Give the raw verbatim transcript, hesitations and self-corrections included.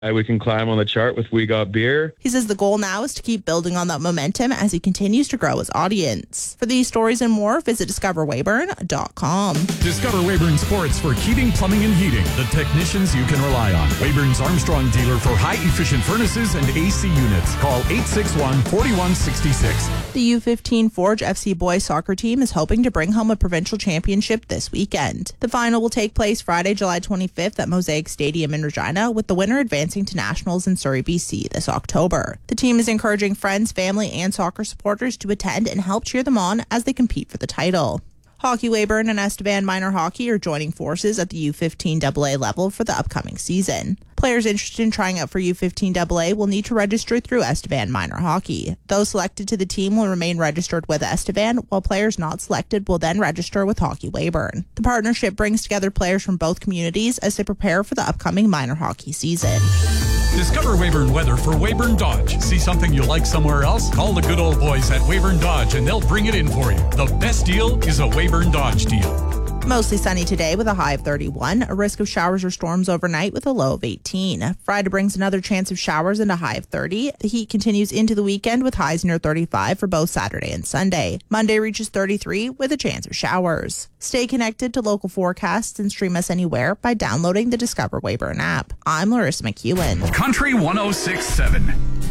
Uh, we can climb on the chart with We Got Beer. He says the goal now is to keep building on that momentum as he continues to grow his audience. For these stories and more, visit discover weyburn dot com. Discover Weyburn Sports for heating, plumbing, and heating. The technicians you can rely on. Weyburn's Armstrong dealer for high-efficient furnaces and A C units. Call eight six one, four one six six. The U fifteen Forge F C boys soccer team is hoping to bring home a provincial championship this weekend. The final will take place Friday, July twenty-fifth at Mosaic Stadium in Regina, with the winner advancing to nationals in Surrey, B C this October. The team is encouraging friends, family, and soccer supporters to attend and help cheer them on as they compete for the title. Hockey Weyburn and Estevan Minor Hockey are joining forces at the U fifteen double A level for the upcoming season. Players interested in trying out for U fifteen double A will need to register through Estevan Minor Hockey. Those selected to the team will remain registered with Estevan, while players not selected will then register with Hockey Weyburn. The partnership brings together players from both communities as they prepare for the upcoming minor hockey season. Discover Weyburn weather for Weyburn Dodge. See something you like somewhere else? Call the good old boys at Weyburn Dodge and they'll bring it in for you. The best deal is a Weyburn Dodge deal. Mostly sunny today with a high of thirty-one. A risk of showers or storms overnight with a low of eighteen. Friday brings another chance of showers and a high of thirty. The heat continues into the weekend with highs near thirty-five for both Saturday and Sunday. Monday reaches thirty-three with a chance of showers. Stay connected to local forecasts and stream us anywhere by downloading the Discover Weyburn app. I'm Larissa McEwen. Country one oh six point seven.